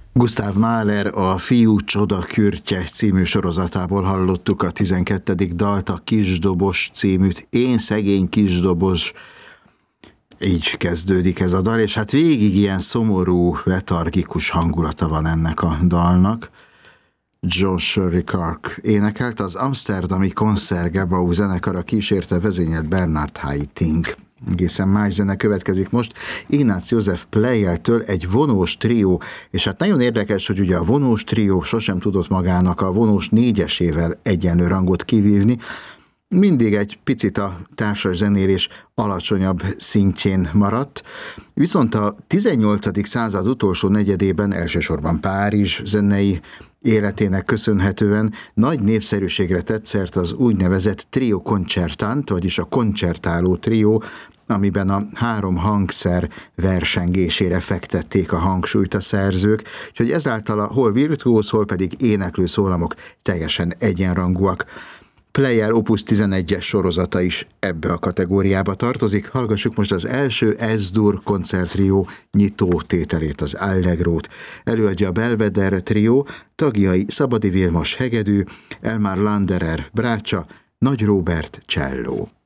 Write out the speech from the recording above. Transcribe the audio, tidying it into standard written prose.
Gustav Mahler a Fiú csoda kürtje című sorozatából hallottuk a 12. dalt, a Kisdobos címűt. Én szegény kisdobos, így kezdődik ez a dal, és hát végig ilyen szomorú, letargikus hangulata van ennek a dalnak. John Shirley Clarke énekelt, az amszterdami Concertgebouw zenekara kísérte, vezényelt Bernard Haitink. Egészen más zene következik most, Ignác József Pleyeltől egy vonós trió, és hát nagyon érdekes, hogy ugye a vonós trió sosem tudott magának a vonós négyesével egyenlő rangot kivívni, mindig egy picit a társas zenélés alacsonyabb szintjén maradt, viszont a 18. század utolsó negyedében, elsősorban Párizs zenei életének köszönhetően nagy népszerűségre tett szert az úgynevezett trio concertant, vagyis a koncertáló trió, amiben a három hangszer versengésére fektették a hangsúlyt a szerzők, úgyhogy ezáltal a hol virtuóz, hol pedig éneklő szólamok teljesen egyenrangúak. Pleyel Opus 11-es sorozata is ebbe a kategóriába tartozik. Hallgassuk most az első S-dur koncerttrió nyitó tételét, az Allegrót. Előadja a Belvedere trió, tagjai Szabadi Vilmos hegedű, Elmar Landerer brácsa, Nagy Róbert cselló.